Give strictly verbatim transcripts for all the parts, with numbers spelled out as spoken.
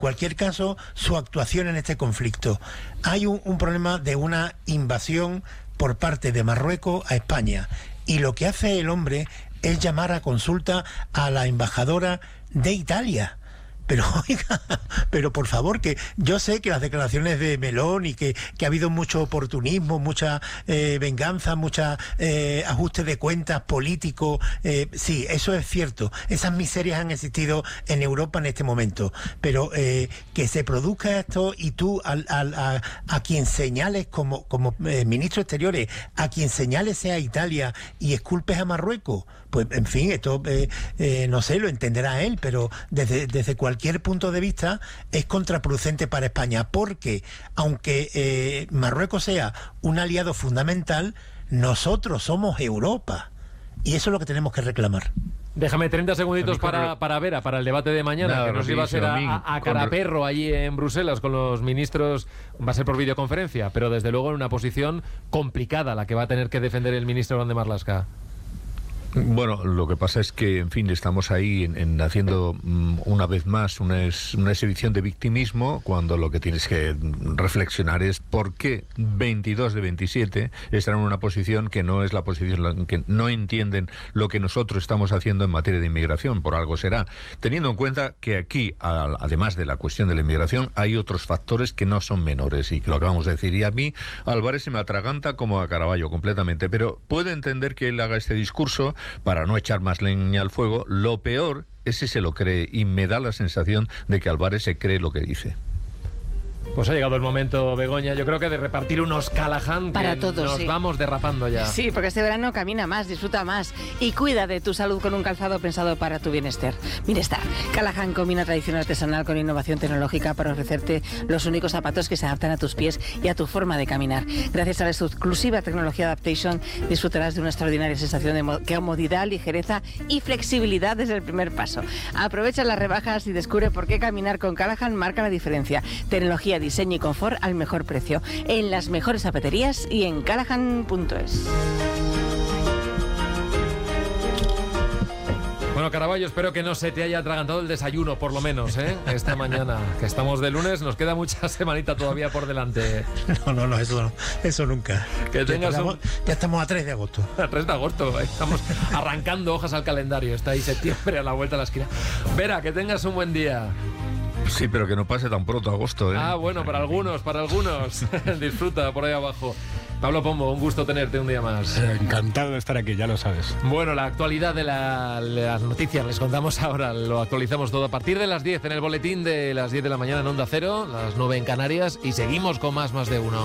cualquier caso, su actuación en este conflicto. Hay un, un problema de una invasión por parte de Marruecos a España, y lo que hace el hombre es llamar a consulta a la embajadora de Italia. Pero, oiga, pero por favor, que yo sé que las declaraciones de Melón y que, que ha habido mucho oportunismo, mucha eh, venganza, mucha eh, ajuste de cuentas político, eh, sí, eso es cierto, esas miserias han existido en Europa en este momento, pero eh, que se produzca esto y tú al, al, a, a quien señales como, como eh, ministro exteriores, a quien señales sea Italia y esculpes a Marruecos, pues en fin, esto eh, eh, no sé, lo entenderá él, pero desde, desde cualquier punto de vista es contraproducente para España, porque aunque eh, Marruecos sea un aliado fundamental, nosotros somos Europa, y eso es lo que tenemos que reclamar. Déjame treinta segunditos para, para Vera, para el debate de mañana, no, que nos iba a ser a, a, a caraperro allí en Bruselas con los ministros, va a ser por videoconferencia, pero desde luego en una posición complicada la que va a tener que defender el ministro Grande Marlaska. Bueno, lo que pasa es que, en fin, estamos ahí en, en haciendo um, una vez más una, es, una exhibición de victimismo, cuando lo que tienes que reflexionar es por qué veintidós de veintisiete están en una posición que no es la posición, que no entienden lo que nosotros estamos haciendo en materia de inmigración. Por algo será, teniendo en cuenta que aquí, a, además de la cuestión de la inmigración, hay otros factores que no son menores, y que lo acabamos de decir. Y a mí Álvarez se me atraganta como a Caraballo completamente, pero puedo entender que él haga este discurso para no echar más leña al fuego. Lo peor es si se lo cree, y me da la sensación de que Álvarez se cree lo que dice. Pues ha llegado el momento, Begoña, yo creo que de repartir unos Callahan para que todos, nos sí. vamos derrapando ya. Sí, porque este verano camina más, disfruta más y cuida de tu salud con un calzado pensado para tu bienestar. Bienestar. Callahan combina tradición artesanal con innovación tecnológica para ofrecerte los únicos zapatos que se adaptan a tus pies y a tu forma de caminar. Gracias a la exclusiva tecnología Adaptation, disfrutarás de una extraordinaria sensación de comodidad, ligereza y flexibilidad desde el primer paso. Aprovecha las rebajas y descubre por qué caminar con Callahan marca la diferencia. Tecnología, diseño y confort al mejor precio, en las mejores zapaterías y en callahan punto es. Bueno, Caraballo, espero que no se te haya atragantado el desayuno, por lo menos, ¿eh? Esta mañana, que estamos de lunes, nos queda mucha semanita todavía por delante. No, no, no, eso, no, eso nunca. Que tengas un... Ya estamos a tres de agosto. A tres de agosto, estamos arrancando hojas al calendario, está ahí septiembre a la vuelta de la esquina. Vera, que tengas un buen día. Sí, pero que no pase tan pronto agosto, ¿eh? Ah, bueno, para algunos, para algunos. Disfruta por ahí abajo. Pablo Pombo, un gusto tenerte un día más. Eh, encantado de estar aquí, ya lo sabes. Bueno, la actualidad de la, las noticias les contamos ahora, lo actualizamos todo a partir de las diez en el boletín de las diez de la mañana en Onda Cero, las nueve en Canarias, y seguimos con más, más de uno.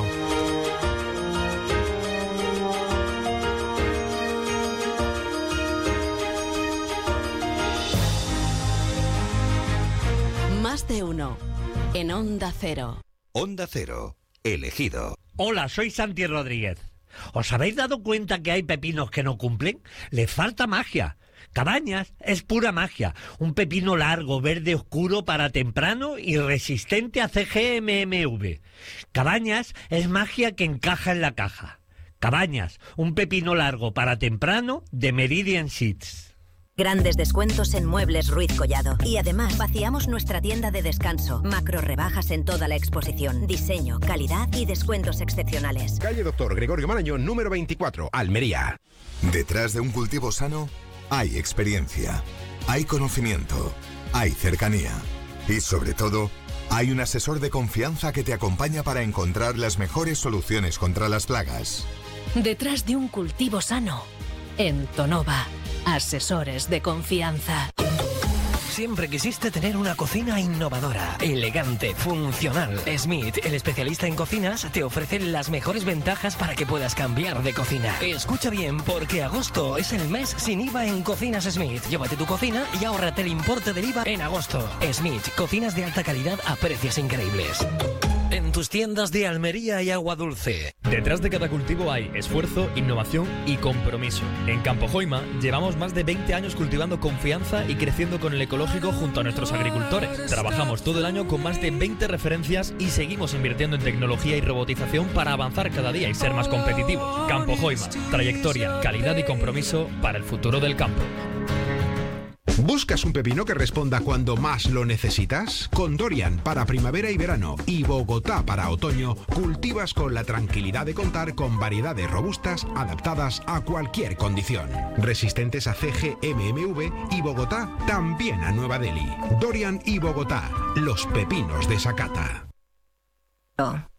Más de uno en Onda Cero. Onda Cero, elegido. Hola, soy Santi Rodríguez. ¿Os habéis dado cuenta que hay pepinos que no cumplen? Les falta magia. Cabañas es pura magia. Un pepino largo, verde oscuro para temprano y resistente a C G M M V. Cabañas es magia que encaja en la caja. Cabañas, un pepino largo para temprano de Meridian Seeds. Grandes descuentos en Muebles Ruiz Collado. Y además, vaciamos nuestra tienda de descanso. Macro rebajas en toda la exposición. Diseño, calidad y descuentos excepcionales. Calle Doctor Gregorio Marañón, número veinticuatro, Almería. Detrás de un cultivo sano, hay experiencia, hay conocimiento, hay cercanía. Y sobre todo, hay un asesor de confianza que te acompaña para encontrar las mejores soluciones contra las plagas. Detrás de un cultivo sano, en Tonova. Asesores de confianza. Siempre quisiste tener una cocina innovadora, elegante, funcional. Smith, el especialista en cocinas, te ofrece las mejores ventajas para que puedas cambiar de cocina. Escucha bien, porque agosto es el mes sin I V A en Cocinas Smith. Llévate tu cocina y ahórrate el importe del I V A en agosto. Smith, cocinas de alta calidad a precios increíbles. En tus tiendas de Almería y Agua Dulce. Detrás de cada cultivo hay esfuerzo, innovación y compromiso. En Campo Joima llevamos más de veinte años cultivando confianza y creciendo con el ecológico junto a nuestros agricultores. Trabajamos todo el año con más de veinte referencias y seguimos invirtiendo en tecnología y robotización para avanzar cada día y ser más competitivos. Campo Joima, trayectoria, calidad y compromiso para el futuro del campo. ¿Buscas un pepino que responda cuando más lo necesitas? Con Dorian para primavera y verano y Bogotá para otoño, cultivas con la tranquilidad de contar con variedades robustas adaptadas a cualquier condición. Resistentes a C G M M V y Bogotá también a Nueva Delhi. Dorian y Bogotá, los pepinos de Sakata.